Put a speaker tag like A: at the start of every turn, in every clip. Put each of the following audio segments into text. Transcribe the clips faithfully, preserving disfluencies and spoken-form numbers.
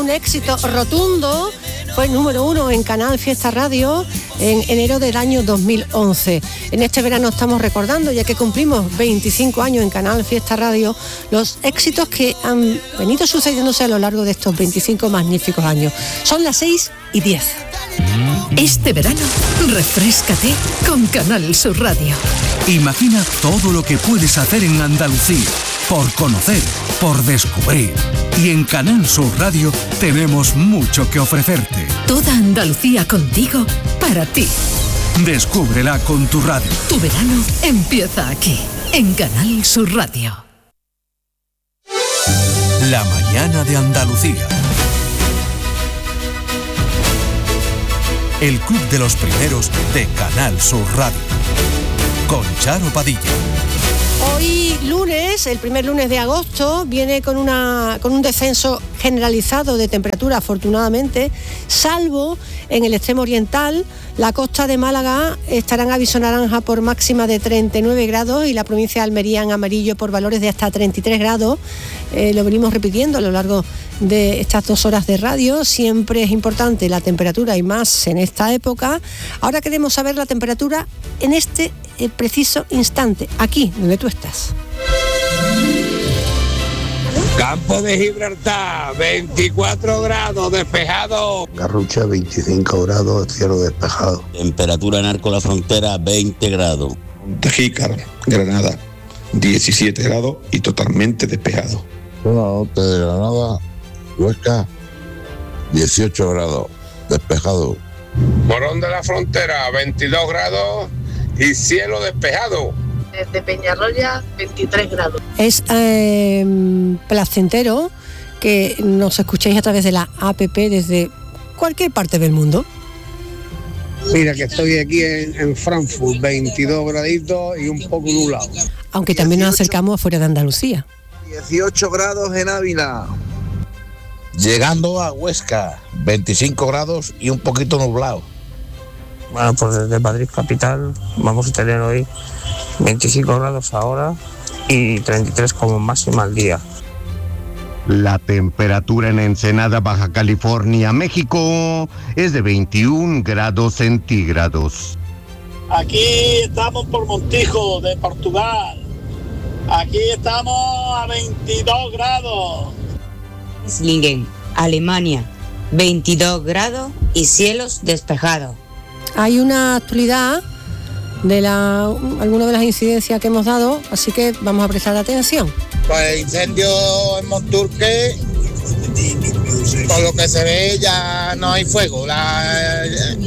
A: un éxito rotundo. Fue número uno en Canal Fiesta Radio en enero del año dos mil once. En este verano estamos recordando, ya que cumplimos veinticinco años en Canal Fiesta Radio, los éxitos que han venido sucediéndose a lo largo de estos veinticinco magníficos años. Son las seis y diez.
B: Este verano, refréscate con Canal Sur Radio.
C: Imagina todo lo que puedes hacer en Andalucía, por conocer, por descubrir. Y en Canal Sur Radio tenemos mucho que ofrecerte.
B: Toda Andalucía contigo, para ti.
C: Descúbrela con tu radio.
B: Tu verano empieza aquí, en Canal Sur Radio.
C: La mañana de Andalucía. El club de los primeros de Canal Sur Radio. Con Charo Padilla.
A: Hoy lunes, el primer lunes de agosto, viene con, una, con un descenso generalizado de temperatura, afortunadamente, salvo en el extremo oriental. La costa de Málaga estará en aviso naranja por máxima de treinta y nueve grados y la provincia de Almería en amarillo por valores de hasta treinta y tres grados. Eh, lo venimos repitiendo a lo largo de estas dos horas de radio. Siempre es importante la temperatura y más en esta época. Ahora queremos saber la temperatura en este eh, preciso instante, aquí donde tú estás.
D: Campo de Gibraltar, veinticuatro grados, despejado.
E: Garrucha, veinticinco grados, cielo despejado.
F: Temperatura en Arco La Frontera, veinte grados.
G: Tejícar, Granada, diecisiete grados y totalmente despejado.
H: Zona norte de Granada, Huesca, dieciocho grados, despejado.
D: Morón de la Frontera, veintidós grados y cielo despejado.
I: Desde Peñarroya, veintitrés grados.
A: Es eh, placentero que nos escuchéis a través de la A P P desde cualquier parte del mundo.
J: Mira que estoy aquí en, en Frankfurt, veintidós graditos y un poco nublado.
A: Aunque también nos acercamos afuera de Andalucía.
K: dieciocho grados en Ávila.
H: Llegando a Huesca, veinticinco grados y un poquito nublado.
L: Bueno, pues desde Madrid capital vamos a tener hoy veinticinco grados ahora y treinta y tres como máxima al día.
M: La temperatura en Ensenada, Baja California, México, es de veintiún grados centígrados.
N: Aquí estamos por Montijo, de Portugal. Aquí estamos a veintidós grados.
O: Slingen, Alemania, veintidós grados y cielos despejados.
A: Hay una actualidad de la, alguna de las incidencias que hemos dado, así que vamos a prestar atención.
P: Pues incendio en Monturque, por lo que se ve ya no hay fuego. La,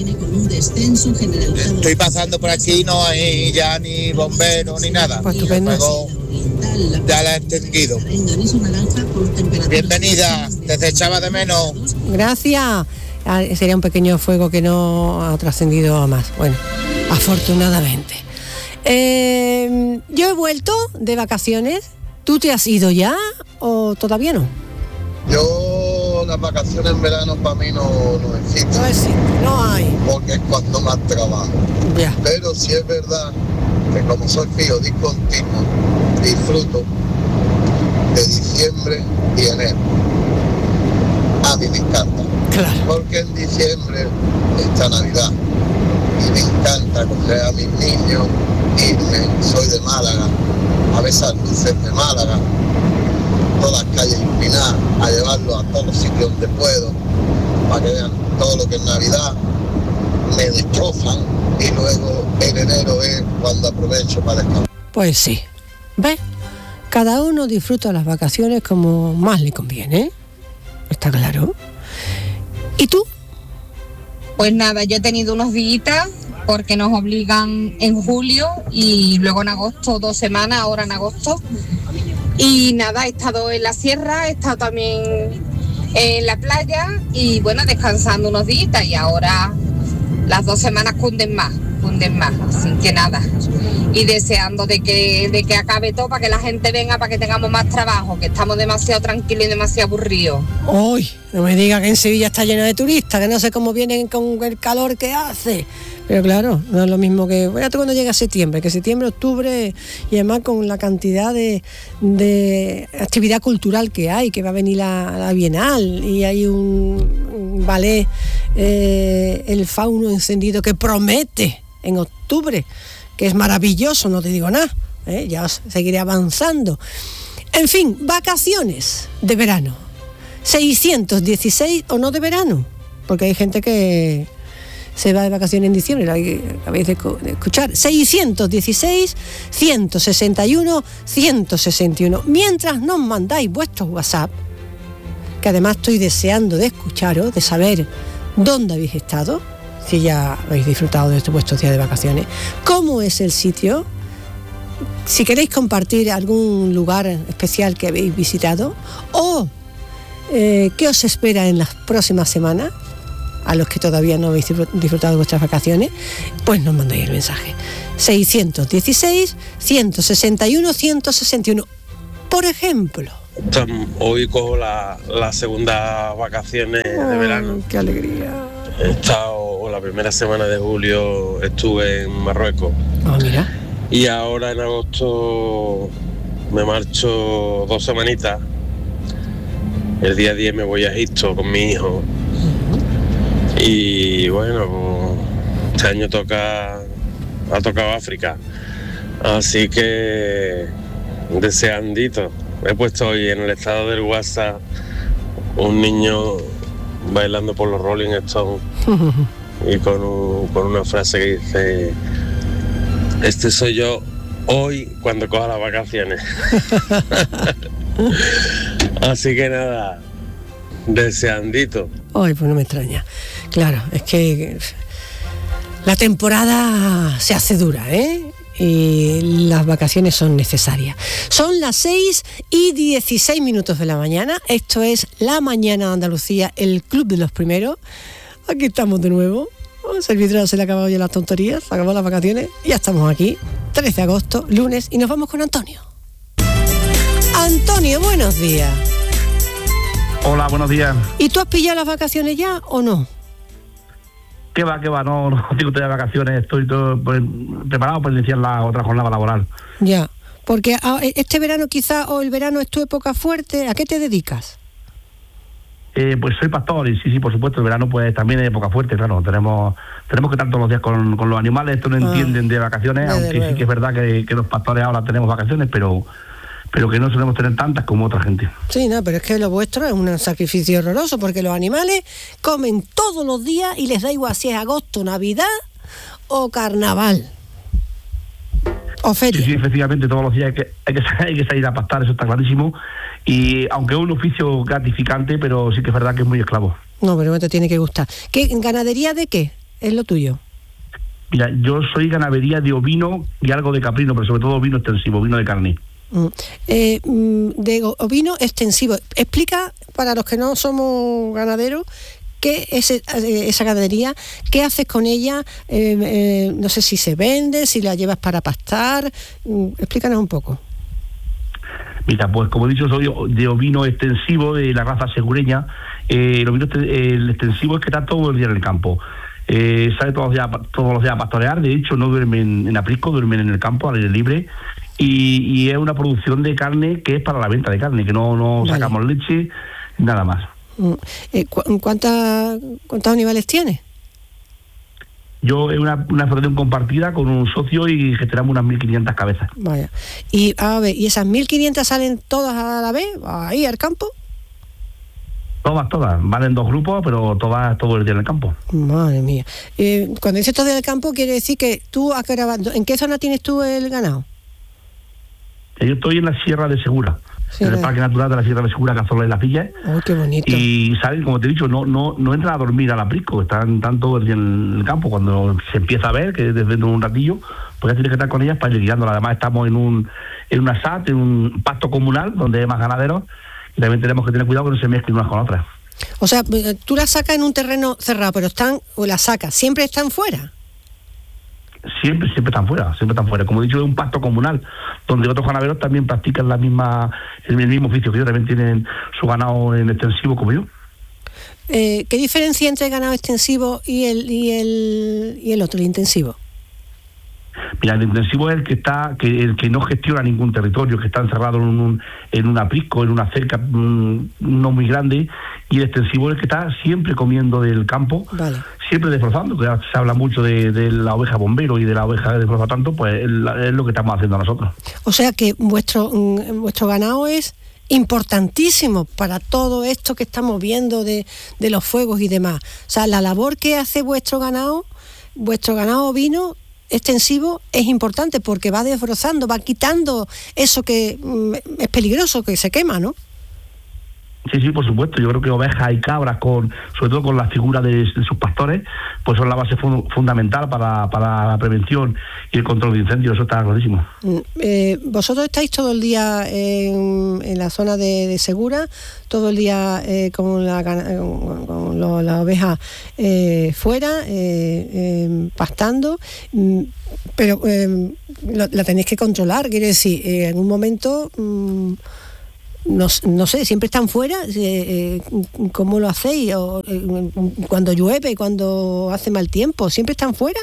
P: estoy pasando por aquí, no hay ya ni bomberos ni nada.
A: Pues estupendo.
P: El fuego ya la he extinguido. Bienvenida, te echaba de menos.
A: Gracias. Sería un pequeño fuego que no ha trascendido a más. Bueno, afortunadamente. Eh, yo he vuelto de vacaciones. ¿Tú te has ido ya o todavía no?
K: Yo las vacaciones en verano para mí no, no existen.
A: No existe, no hay.
K: Porque es cuando más trabajo.
A: Ya.
K: Pero sí es verdad que como soy fijo discontinuo, disfruto de diciembre y enero. A mí me encanta.
A: Claro.
K: Porque en diciembre está Navidad y me encanta coger a mis niños, irme, soy de Málaga, a ver esas luces de Málaga, todas las calles iluminadas, a llevarlos a todos los sitios donde puedo, para que vean todo lo que es Navidad, me destrozan y luego en enero es cuando aprovecho para descansar.
A: Pues sí, ¿ves? Cada uno disfruta las vacaciones como más le conviene, ¿está claro? ¿Y tú?
Q: Pues nada, yo he tenido unos días porque nos obligan en julio y luego en agosto, dos semanas, ahora en agosto. Y nada, he estado en la sierra, he estado también en la playa y bueno, descansando unos días y ahora las dos semanas cunden más, cunden más, así que nada. Y deseando de que, de que acabe todo para que la gente venga, para que tengamos más trabajo, que estamos demasiado tranquilos y demasiado aburridos.
A: Uy, no me diga que en Sevilla está lleno de turistas, que no sé cómo vienen con el calor que hace. Pero claro, no es lo mismo que, fíjate cuando llega septiembre, que septiembre, octubre, y además con la cantidad de, de actividad cultural que hay, que va a venir la, la Bienal, y hay un, un ballet, eh, el Fauno Encendido, que promete en octubre, que es maravilloso, no te digo nada, ¿eh? Ya os seguiré avanzando. En fin, vacaciones de verano, seiscientos dieciséis o no de verano, porque hay gente que se va de vacaciones en diciembre, lo acabáis de escuchar. seiscientos dieciséis, ciento sesenta y uno, ciento sesenta y uno. Mientras nos mandáis vuestros WhatsApp, que además estoy deseando de escucharos, de saber dónde habéis estado, si ya habéis disfrutado de vuestros días de vacaciones, cómo es el sitio, si queréis compartir algún lugar especial que habéis visitado, o eh, qué os espera en las próximas semanas, a los que todavía no habéis disfrutado de vuestras vacaciones, pues nos mandáis el mensaje. seiscientos dieciséis, ciento sesenta y uno, ciento sesenta y uno. Por ejemplo,
R: hoy cojo la, la segunda vacaciones oh, de verano.
A: ¡Qué alegría!
R: He estado, la primera semana de julio estuve en Marruecos.
A: Ah, oh, mira.
R: Y ahora en agosto me marcho dos semanitas. El día diez me voy a Egipto con mi hijo. Y bueno, pues, este año toca, ha tocado África, así que deseandito. He puesto hoy en el estado del WhatsApp un niño bailando por los Rolling Stones y con, un, con una frase que dice: este soy yo hoy cuando coja las vacaciones. Así que nada, deseandito.
A: Ay, pues no me extraña. Claro, es que la temporada se hace dura, ¿eh? Y las vacaciones son necesarias. Son las seis y dieciséis minutos de la mañana. Esto es La Mañana de Andalucía, el club de los primeros. Aquí estamos de nuevo. El servidor se le ha acabado ya las tonterías, se acabó las vacaciones. Ya estamos aquí, trece de agosto, lunes, y nos vamos con Antonio. Antonio, buenos días.
S: Hola, buenos días.
A: ¿Y tú has pillado las vacaciones ya o no?
S: ¿Qué va, qué va? No, no tengo todavía vacaciones, estoy todo preparado para iniciar la otra jornada laboral.
A: Ya, porque este verano quizá, o el verano es tu época fuerte, ¿a qué te dedicas?
S: Eh, pues soy pastor y sí, sí, por supuesto, el verano pues también es época fuerte, claro, tenemos tenemos que estar todos los días con, con los animales, esto no ah, entienden de vacaciones, de aunque sí que es verdad que, que los pastores ahora tenemos vacaciones, pero... pero que no solemos tener tantas como otra gente.
A: Sí, no, pero es que lo vuestro es un sacrificio horroroso, porque los animales comen todos los días y les da igual si es agosto, Navidad o Carnaval. O feria.
S: Sí, sí, efectivamente, todos los días hay que, hay que, hay que salir a pastar, eso está clarísimo. Y aunque es un oficio gratificante, pero sí que es verdad que es muy esclavo.
A: No, pero te tiene que gustar. ¿Qué ganadería de qué es lo tuyo?
S: Mira, yo soy ganadería de ovino y algo de caprino, pero sobre todo ovino extensivo, ovino de carne.
A: Eh, de ovino extensivo. Explica para los que no somos ganaderos qué es esa ganadería, qué haces con ella, eh, eh, no sé si se vende, si la llevas para pastar, explícanos un poco.
S: Mira, pues como he dicho, soy de ovino extensivo de la raza segureña. Eh, el ovino el extensivo es que está todo el día en el campo. Eh, sale todos los días, todos los días a pastorear, de hecho no duermen en aprisco, duermen en el campo al aire libre. Y, y es una producción de carne que es para la venta de carne, que no, no vale. Sacamos leche, nada más.
A: Eh, ¿cu- cuánta, ¿Cuántos animales tienes?
S: Yo es una, una explotación compartida con un socio y gestionamos unas mil quinientas cabezas.
A: Vaya. Y a ver, ¿y esas mil quinientas salen todas a la vez, ahí al campo?
S: Todas, todas. Van en dos grupos, pero todas todo el día en el campo.
A: Madre mía. Eh, cuando dices todo el día en el campo, quiere decir que tú, ¿en qué zona tienes tú el ganado?
S: Yo estoy en la Sierra de Segura, sí, en el Parque Natural de la Sierra de Segura, Cazorla y Las Villas.
A: ¡Oh, qué bonito!
S: Y salen, como te he dicho, no no no entran a dormir al aprisco, están, están todo el día en el campo. Cuando se empieza a ver, que desde un ratillo, pues ya tienes que estar con ellas para ir guiándolas. Además estamos en un en una S A T, en un pasto comunal, donde hay más ganaderos, y también tenemos que tener cuidado que no se mezclen unas con otras.
A: O sea, tú las sacas en un terreno cerrado, pero están, o las sacas, ¿siempre están fuera?
S: Siempre, siempre están fuera, siempre están fuera. Como he dicho, es un pacto comunal, donde otros ganaderos también practican la misma, el mismo oficio que yo, también tienen su ganado en extensivo como yo.
A: Eh, ¿Qué diferencia entre el ganado extensivo y el, y el, y el otro, el intensivo?
S: Mira, el intensivo es el que está, que el que no gestiona ningún territorio, que está encerrado en un, en un aprisco, en una cerca mmm, no muy grande, y el extensivo es el que está siempre comiendo del campo, vale. siempre desbrozando, que se habla mucho de, de la oveja bombero y de la oveja que desbroza tanto, pues es, es lo que estamos haciendo nosotros.
A: O sea que vuestro, vuestro ganado es importantísimo para todo esto que estamos viendo de, de los fuegos y demás. O sea, la labor que hace vuestro ganado, vuestro ganado ovino extensivo es importante porque va desbrozando, va quitando eso que mm, es peligroso, que se quema, ¿no?
S: Sí, sí, por supuesto. Yo creo que ovejas y cabras, con sobre todo con la figura de, de sus pastores, pues son la base fun- fundamental para, para la prevención y el control de incendios. Eso está clarísimo.
A: Eh, vosotros estáis todo el día en, en la zona de, de Segura, todo el día eh, con la, con, con lo, la oveja eh, fuera, eh, eh, pastando, pero eh, lo, la tenéis que controlar. Quiero decir, eh, en un momento... Mm, No, no sé, siempre están fuera, eh, eh, ¿cómo lo hacéis? O, eh, cuando llueve, cuando hace mal tiempo, ¿siempre están fuera?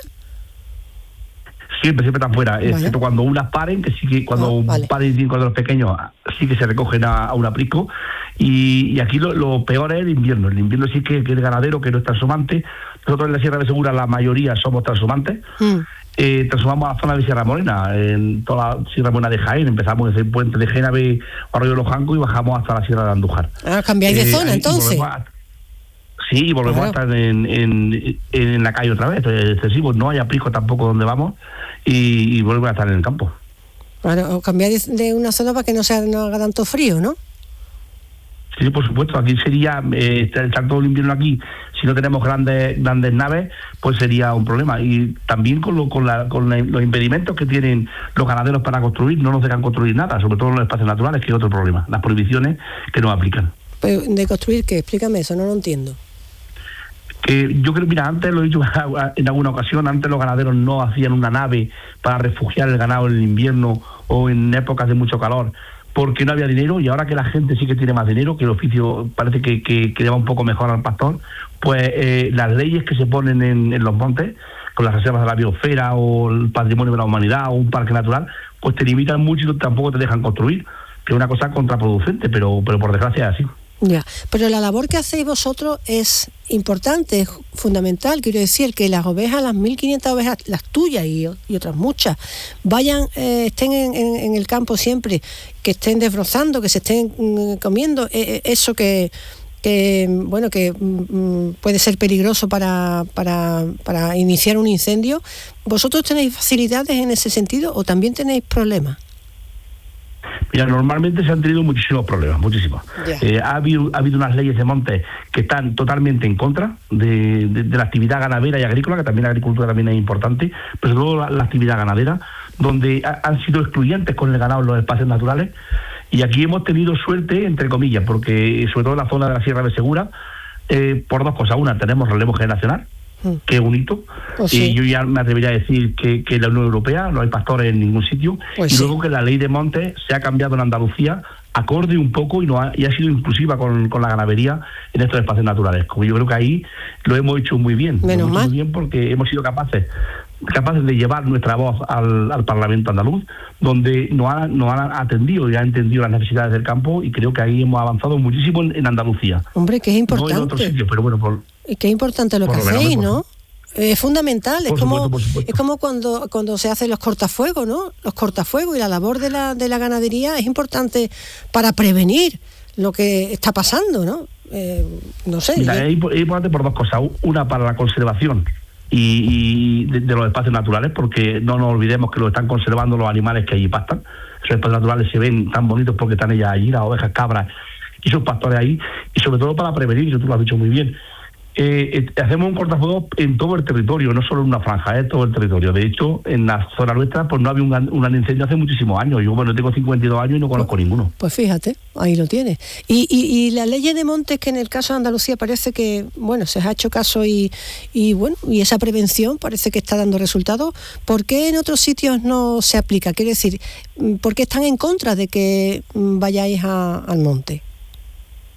S: Siempre, siempre están fuera, vale. excepto cuando unas paren, que sí que cuando oh, vale. paren cinco de los pequeños, sí que se recogen a, a un aprisco, y, y aquí lo, lo peor es el invierno. El invierno sí que, que el ganadero, que no es transhumante. Nosotros en la Sierra de Segura la mayoría somos transhumantes. Mm. Eh, transformamos a la zona de Sierra Morena, en toda la Sierra Morena de Jaén. Empezamos desde el puente de Génave, Arroyo de los Jancos, y bajamos hasta la Sierra de Andújar.
A: Ah, cambiáis de eh, zona, entonces.
S: A, sí, y volvemos claro. a estar en, en, en la calle otra vez. Entonces, excesivo, no hay aprisco tampoco donde vamos, y, y volvemos a estar en el campo.
A: Claro, o cambiáis de, de una zona para que no, sea, no haga tanto frío, ¿no?
S: Sí, por supuesto. Aquí sería, eh, estar todo el invierno aquí, si no tenemos grandes grandes naves, pues sería un problema. Y también con, lo, con, la, con la, los impedimentos que tienen los ganaderos para construir, no nos dejan construir nada, sobre todo en los espacios naturales, que es otro problema. Las prohibiciones que nos aplican.
A: Pero ¿de construir qué? Explícame eso, no lo entiendo.
S: Que yo creo, mira, antes lo he dicho en alguna ocasión, antes los ganaderos no hacían una nave para refugiar el ganado en el invierno o en épocas de mucho calor, porque no había dinero, y ahora que la gente sí que tiene más dinero, que el oficio parece que, que, que lleva un poco mejor al pastor, pues eh, las leyes que se ponen en, en los montes, con las reservas de la biosfera o el patrimonio de la humanidad o un parque natural, pues te limitan mucho y tampoco te dejan construir, que es una cosa contraproducente, pero, pero por desgracia es así.
A: Ya, pero la labor que hacéis vosotros es importante, es fundamental. Quiero decir que las ovejas, las mil quinientas ovejas, las tuyas y, y otras muchas, vayan, eh, estén en, en, en el campo siempre, que estén desbrozando, que se estén mm, comiendo eh, eso que, que bueno que mm, puede ser peligroso para, para, para iniciar un incendio. ¿Vosotros tenéis facilidades en ese sentido o también tenéis problemas?
S: Mira, normalmente se han tenido muchísimos problemas, muchísimos. Yeah. Eh, ha, habido, ha habido unas leyes de montes que están totalmente en contra de, de, de la actividad ganadera y agrícola, que también la agricultura también es importante, pero sobre todo la, la actividad ganadera, donde ha, han sido excluyentes con el ganado en los espacios naturales. Y aquí hemos tenido suerte, entre comillas, porque sobre todo en la zona de la Sierra de Segura, eh, por dos cosas. Una, tenemos relevo generacional, que es un hito, pues sí. Y yo ya me atrevería a decir que, que la Unión Europea no hay pastores en ningún sitio, pues y sí. Luego que la ley de montes se ha cambiado en Andalucía acorde un poco y, no ha, y ha sido inclusiva con, con la ganadería en estos espacios naturales. Como yo creo que ahí lo hemos hecho muy bien,
A: menos
S: lo hemos
A: mal.
S: hecho muy bien porque hemos sido capaces capaces de llevar nuestra voz al, al Parlamento andaluz, donde nos han, nos han atendido y han entendido las necesidades del campo, y creo que ahí hemos avanzado muchísimo en, en Andalucía.
A: Hombre, que es importante.
S: No en otros sitios, pero bueno, por...
A: Y qué importante lo que hacéis, ¿no? Es fundamental, es como es como cuando cuando se hacen los cortafuegos, ¿no? Los cortafuegos y la labor de la de la ganadería es importante para prevenir lo que está pasando, ¿no? Eh, no sé.
S: Mira, es importante por dos cosas. Una, para la conservación y, y de, de los espacios naturales, porque no nos olvidemos que lo están conservando los animales que allí pastan. Esos espacios naturales se ven tan bonitos porque están ellas allí, las ovejas, cabras y sus pastores ahí, y sobre todo para prevenir, que tú lo has dicho muy bien. Eh, eh, hacemos un cortafuegos en todo el territorio, no solo en una franja, es eh, todo el territorio. De hecho, en la zona nuestra pues no había un, un gran incendio hace muchísimos años. Yo, bueno, tengo cincuenta y dos años y no conozco
A: pues,
S: ninguno.
A: Pues fíjate, ahí lo tienes. Y, y, y las leyes de montes, que en el caso de Andalucía parece que, bueno, se ha hecho caso y, y bueno, y esa prevención parece que está dando resultados. ¿Por qué en otros sitios no se aplica? Quiero decir, ¿por qué están en contra de que vayáis a, al monte?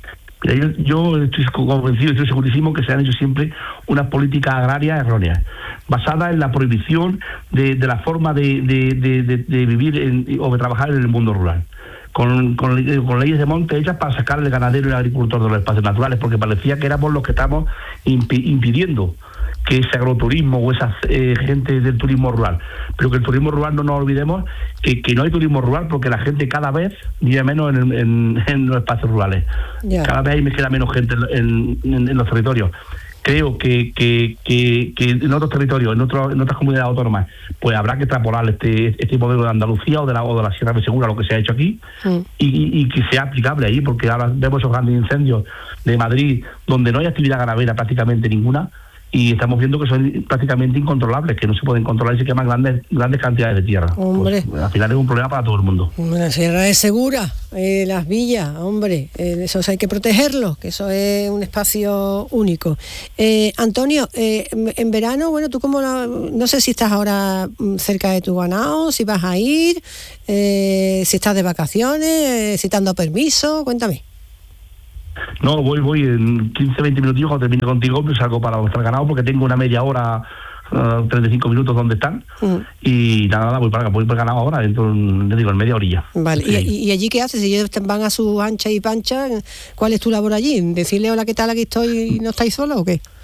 S: Mira, yo, yo estoy convencido, estoy segurísimo que se han hecho siempre unas políticas agrarias erróneas, basadas en la prohibición de, de la forma de, de, de, de, de vivir en, o de trabajar en el mundo rural. Con, con, con leyes de monte hechas para sacar el ganadero y el agricultor de los espacios naturales, porque parecía que éramos los que estamos impi- impidiendo que ese agroturismo o esa eh, gente del turismo rural. Pero que el turismo rural, no nos olvidemos que, que no hay turismo rural porque la gente cada vez vive menos en, en, en los espacios rurales. Yeah. Cada vez hay me queda menos gente en, en, en los territorios. Creo que, que, que, que en otros territorios, en, otro, en otras comunidades autónomas, pues habrá que extrapolar este, este modelo de Andalucía o de la, o de la Sierra de Segura, lo que se ha hecho aquí, mm. y, y que sea aplicable ahí, porque ahora vemos esos grandes incendios de Madrid, donde no hay actividad ganadera prácticamente ninguna, y estamos viendo que son prácticamente incontrolables, que no se pueden controlar y se queman grandes grandes cantidades de tierra.
A: Hombre.
S: Pues, al final es un problema para todo el mundo.
A: La Sierra es Segura, eh, las villas, hombre, eh, eso hay que protegerlo, que eso es un espacio único. Eh, Antonio, eh, en verano, bueno, tú como la, no sé si estás ahora cerca de tu ganado, si vas a ir, eh, si estás de vacaciones, eh, si te han dado permiso, cuéntame.
S: No, voy, voy en quince, veinte minutos cuando termine contigo, pues salgo para estar ganado porque tengo una media hora, uh, treinta y cinco minutos donde están, mm. y nada, nada, voy para voy para ganado ahora, dentro, le digo, en media orilla.
A: Vale, ¿Y, ¿y allí qué haces? Si ellos van a su ancha y pancha, ¿cuál es tu labor allí? ¿Decirle hola, qué tal, aquí estoy y no estáis solos o qué?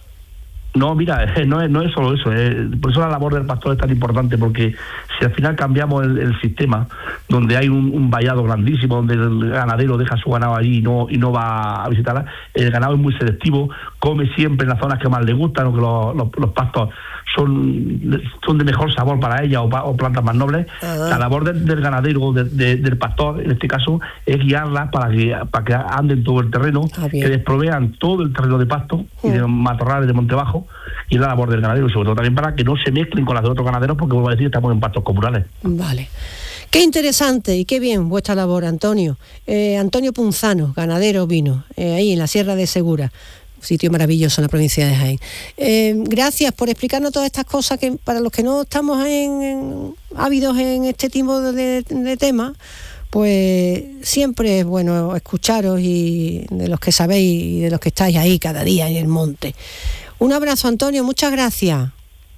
S: No, mira, no es, no es solo eso, eh. por eso la labor del pastor es tan importante, porque si al final cambiamos el, el sistema, donde hay un, un vallado grandísimo, donde el ganadero deja su ganado allí y no, y no va a visitarla, el ganado es muy selectivo, come siempre en las zonas que más le gustan, o que los, los, los pastos son, son de mejor sabor para ella, o, o plantas más nobles. Uh-huh. La labor del, del ganadero, de, de, del pastor, en este caso, es guiarlas para que, para que anden todo el terreno, ah, que les provean todo el terreno de pasto, uh-huh, y de matorrales de monte bajo, y la labor del ganadero, y sobre todo también para que no se mezclen con las de otros ganaderos, porque vuelvo a decir, estamos en pastos comunales.
A: Vale. Qué interesante y qué bien vuestra labor, Antonio. Eh, Antonio Punzano, ganadero vino, eh, ahí en la Sierra de Segura, sitio maravilloso en la provincia de Jaén. Eh, gracias por explicarnos todas estas cosas que para los que no estamos en, en, ávidos en este tipo de, de temas, pues siempre es bueno escucharos, y de los que sabéis y de los que estáis ahí cada día en el monte. Un abrazo, Antonio, muchas gracias.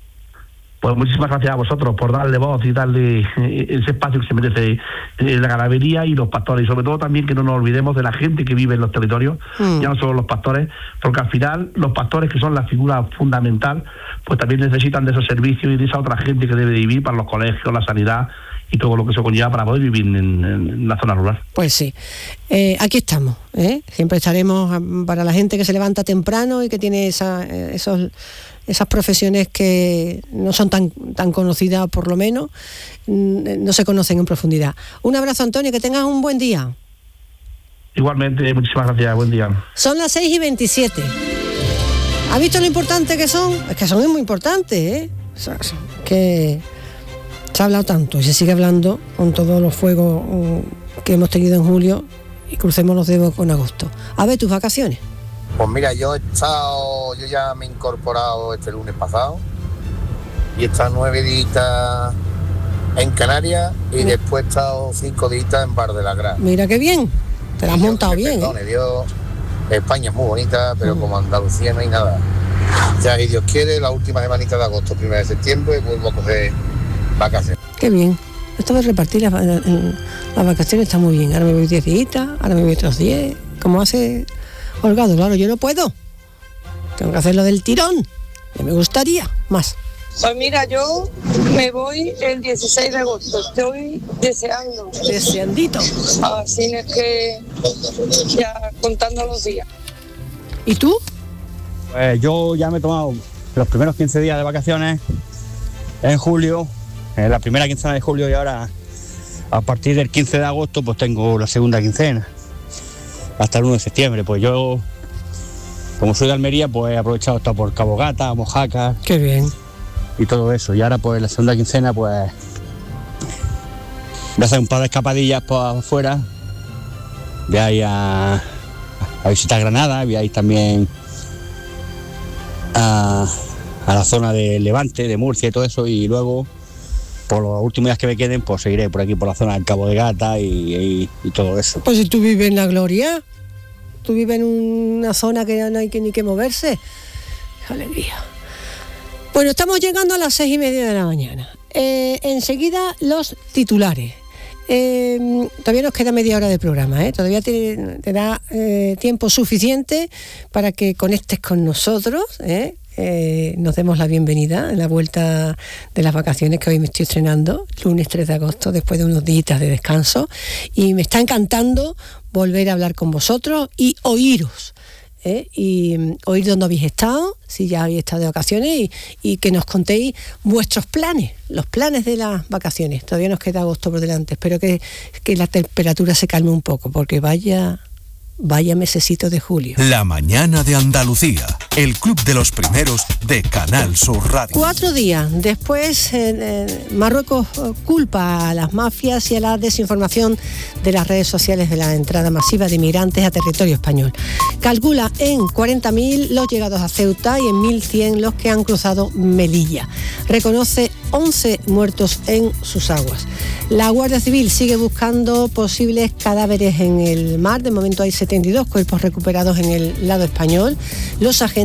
S: Pues muchísimas gracias a vosotros por darle voz y darle ese espacio que se merece la ganadería y los pastores, y sobre todo también que no nos olvidemos de la gente que vive en los territorios, mm. ya no solo los pastores, porque al final los pastores, que son la figura fundamental, pues también necesitan de esos servicios y de esa otra gente que debe vivir para los colegios, la sanidad y todo lo que eso conlleva para poder vivir en, en, en la zona rural.
A: Pues sí, eh, aquí estamos, ¿eh? Siempre estaremos para la gente que se levanta temprano y que tiene esa, esos, esas profesiones que no son tan, tan conocidas, por lo menos, no se conocen en profundidad. Un abrazo, Antonio, que tengas un buen día.
S: Igualmente, muchísimas gracias, buen día.
A: Son las seis y veintisiete. ¿Has visto lo importante que son? Es que son muy importantes, ¿eh? O sea, que se ha hablado tanto y se sigue hablando con todos los fuegos que hemos tenido en julio, y crucemos los dedos con agosto. A ver, tus vacaciones.
K: Pues mira, yo he estado, yo ya me he incorporado este lunes pasado y he estado nueve días en Canarias y ¿no? después he estado cinco días en Bar de la Gran.
A: Mira qué bien, te la has montado bien.
K: Perdone, ¿eh? Dios, España es muy bonita, pero uh-huh. como Andalucía no hay nada. Ya, si Dios quiere, la última semanita de agosto, primera de septiembre, vuelvo a coger vacaciones.
A: Qué bien. Esto de repartir las, las vacaciones está muy bien. Ahora me voy diez días, ahora me voy otros diez. Como hace Holgado, claro, yo no puedo. Tengo que hacerlo del tirón. Ya me gustaría más.
I: Pues mira, yo me voy el dieciséis de agosto. Estoy deseando.
A: Deseandito.
I: Así es que ya contando los días.
A: ¿Y tú?
T: Pues yo ya me he tomado los primeros quince días de vacaciones en julio. En la primera quincena de julio, y ahora a partir del quince de agosto pues tengo la segunda quincena hasta el uno de septiembre. Pues yo, como soy de Almería, pues he aprovechado hasta por Cabo Gata, Mojácar.
A: Qué bien.
T: Y todo eso. Y ahora pues la segunda quincena pues voy a hacer un par de escapadillas por afuera. Voy a ir a, a visitar Granada, voy a ir también a, a la zona de Levante, de Murcia y todo eso, y luego por los últimos días que me queden, pues seguiré por aquí, por la zona del Cabo de Gata y, y, y todo eso.
A: Pues si tú vives en La Gloria. tú vives en una zona que no hay que ni que moverse. ¡Qué alegría! Bueno, estamos llegando a las seis y media de la mañana. Eh, enseguida los titulares. Eh, todavía nos queda media hora de programa, ¿eh? Todavía te, te da eh, tiempo suficiente para que conectes con nosotros, ¿eh? Eh, nos demos la bienvenida en la vuelta de las vacaciones que hoy me estoy estrenando, lunes tres de agosto, después de unos días de descanso, y me está encantando volver a hablar con vosotros y oíros. ¿Eh? Y um, oír dónde habéis estado, si ya habéis estado de vacaciones, y, y que nos contéis vuestros planes, los planes de las vacaciones. Todavía nos queda agosto por delante. Espero que, que la temperatura se calme un poco, porque vaya, vaya mesecito de julio.
C: La mañana de Andalucía, el club de los primeros de Canal Sur Radio.
A: Cuatro días después, eh, eh, Marruecos culpa a las mafias y a la desinformación de las redes sociales de la entrada masiva de inmigrantes a territorio español. Calcula en cuarenta mil los llegados a Ceuta y en mil cien los que han cruzado Melilla. Reconoce once muertos en sus aguas. La Guardia Civil sigue buscando posibles cadáveres en el mar. De momento hay setenta y dos cuerpos recuperados en el lado español. Los agentes